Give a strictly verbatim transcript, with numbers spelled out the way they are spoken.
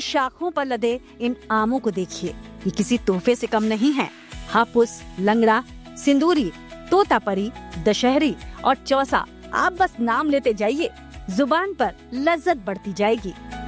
शाखों पर लदे इन आमों को देखिए, ये किसी तोहफे से कम नहीं है। हापुस, लंगड़ा, सिंदूरी, तोतापरी, दशहरी और चौसा, आप बस नाम लेते जाइए, जुबान पर लज्जत बढ़ती जाएगी।